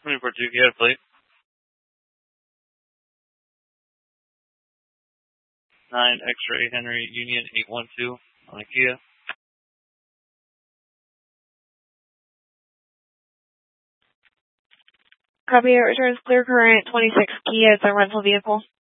24-2 Kia plate. 9 X-ray Henry Union 812 on a Kia. Copy, it returns clear current 26 Kia. It's a rental vehicle.